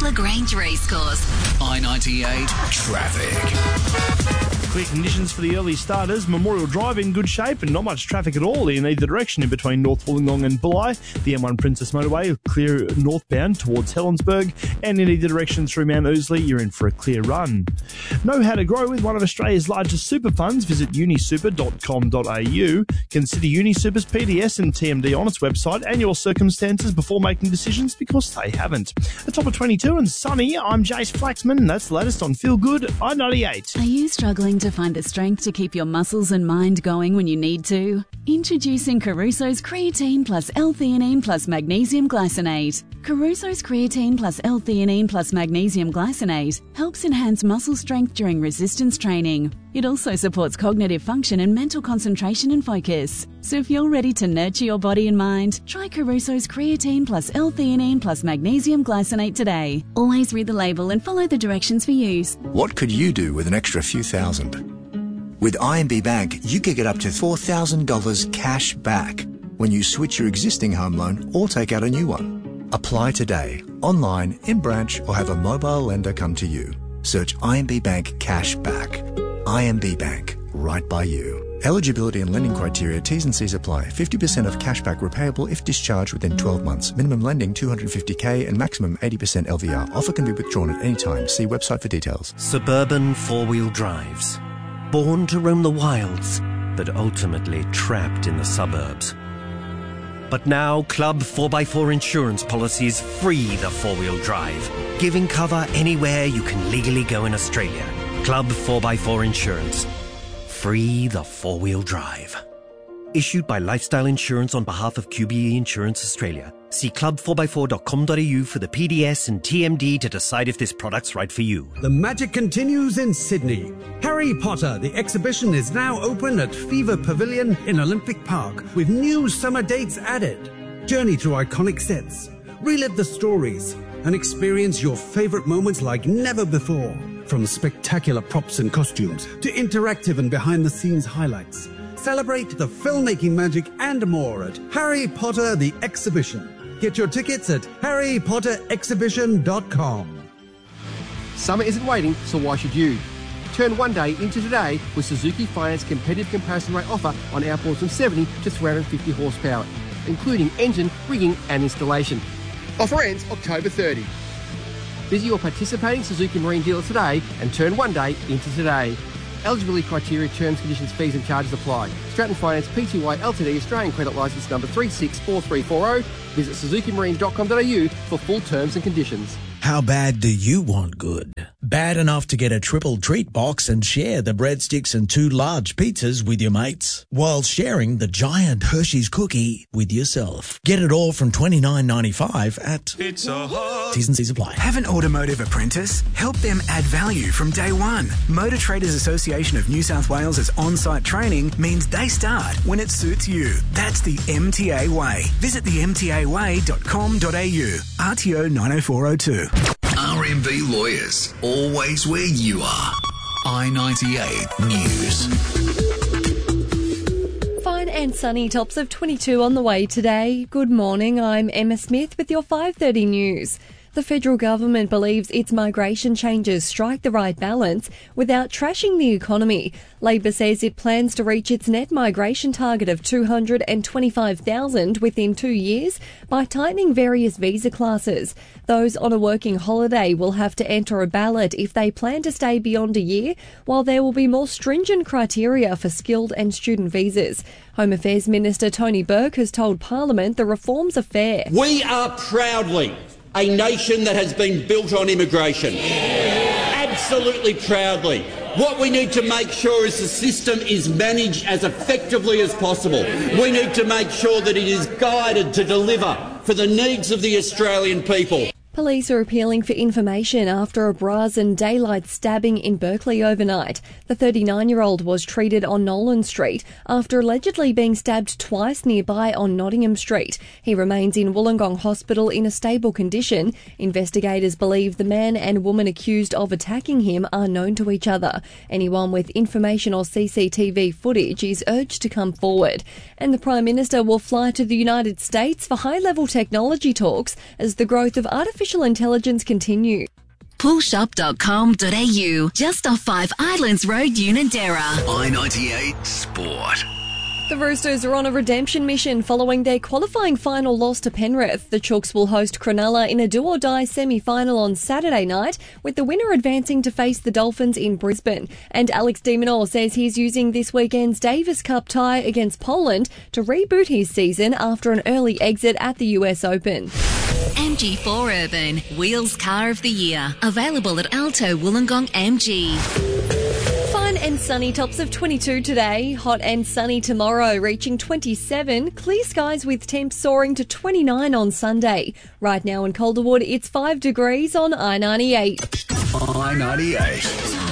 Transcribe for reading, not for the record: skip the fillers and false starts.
LaGrange Racecourse. I-98 traffic. Clear conditions for the early starters. Memorial Drive in good shape and not much traffic at all in either direction in between North Wollongong and Bulli. The M1 Princess Motorway clear northbound towards Helensburgh, and in either direction through Mount Ousley, you're in for a clear run. Know how to grow with one of Australia's largest super funds? Visit unisuper.com.au. Consider UniSuper's PDS and TMD on its website and your circumstances before making decisions, because they haven't. A top of 22 and sunny. I'm Jace Flaxman, and that's the latest on Feel Good I-98. Are you struggling to find the strength to keep your muscles and mind going when you need to? Introducing Caruso's Creatine plus L-theanine plus Magnesium Glycinate. Caruso's Creatine plus L-theanine plus Magnesium Glycinate helps enhance muscle strength during resistance training. It also supports cognitive function and mental concentration and focus. So if you're ready to nurture your body and mind, try Caruso's Creatine plus L-theanine plus Magnesium Glycinate today. Always read the label and follow the directions for use. What could you do with an extra few thousand? With IMB Bank, you could get up to $4,000 cash back when you switch your existing home loan or take out a new one. Apply today, online, in branch, or have a mobile lender come to you. Search IMB Bank Cash Back. IMB Bank, right by you. Eligibility and lending criteria, T's and C's apply. 50% of cashback repayable if discharged within 12 months. Minimum lending $250K and maximum 80% LVR. Offer can be withdrawn at any time. See website for details. Suburban four-wheel drives. Born to roam the wilds, but ultimately trapped in the suburbs. But now, Club 4x4 insurance policies free the four-wheel drive, giving cover anywhere you can legally go in Australia. Club 4x4 Insurance. Free the four-wheel drive. Issued by Lifestyle Insurance on behalf of QBE Insurance Australia. See club4x4.com.au for the PDS and TMD to decide if this product's right for you. The magic continues in Sydney. Harry Potter, the exhibition, is now open at Fever Pavilion in Olympic Park with new summer dates added. Journey through iconic sets, relive the stories, and experience your favourite moments like never before. From spectacular props and costumes to interactive and behind-the-scenes highlights. Celebrate the filmmaking magic and more at Harry Potter the Exhibition. Get your tickets at harrypotterexhibition.com. Summer isn't waiting, so why should you? Turn one day into today with Suzuki Finance competitive comparison rate offer on outboards from 70 to 350 horsepower, including engine, rigging and installation. Offer ends October 30. Visit your participating Suzuki Marine dealer today and turn one day into today. Eligibility criteria, terms, conditions, fees and charges apply. Stratton Finance Pty Ltd Australian Credit Licence number 364340. Visit suzukimarine.com.au for full terms and conditions. How bad do you want good? Bad enough to get a triple treat box and share the breadsticks and 2 large pizzas with your mates, while sharing the giant Hershey's cookie with yourself. Get it all from $29.95 at Pizza Hut. T's and C's apply. Have an automotive apprentice? Help them add value from day one. Motor Traders Association of New South Wales' on-site training means they start when it suits you. That's the MTA way. Visit the mtaway.com.au. RTO 90402. RMB Lawyers, always where you are. I-98 News. Fine and sunny, tops of 22 on the way today. Good morning, I'm Emma Smith with your 5:30 news. The federal government believes its migration changes strike the right balance without trashing the economy. Labor says it plans to reach its net migration target of 225,000 within 2 years by tightening various visa classes. Those on a working holiday will have to enter a ballot if they plan to stay beyond a year, while there will be more stringent criteria for skilled and student visas. Home Affairs Minister Tony Burke has told Parliament the reforms are fair. We are proudly a nation that has been built on immigration. Absolutely proudly. What we need to make sure is the system is managed as effectively as possible. We need to make sure that it is guided to deliver for the needs of the Australian people. Police are appealing for information after a brazen daylight stabbing in Berkeley overnight. The 39-year-old was treated on Nolan Street after allegedly being stabbed twice nearby on Nottingham Street. He remains in Wollongong Hospital in a stable condition. Investigators believe the man and woman accused of attacking him are known to each other. Anyone with information or CCTV footage is urged to come forward. And the Prime Minister will fly to the United States for high-level technology talks as the growth of artificial artificial intelligence continue. Poolshop.com.au, just off 5 Islands Road, Unanderra. I-98 Sport. The Roosters are on a redemption mission following their qualifying final loss to Penrith. The Chooks will host Cronulla in a do-or-die semi-final on Saturday night, with the winner advancing to face the Dolphins in Brisbane. And Alex de Minaur says he's using this weekend's Davis Cup tie against Poland to reboot his season after an early exit at the US Open. MG4 Urban, Wheels Car of the Year. Available at Alto Wollongong MG. Fun and sunny, tops of 22 today. Hot and sunny tomorrow, reaching 27. Clear skies with temps soaring to 29 on Sunday. Right now in Calderwood, it's 5 degrees on I-98. I-98.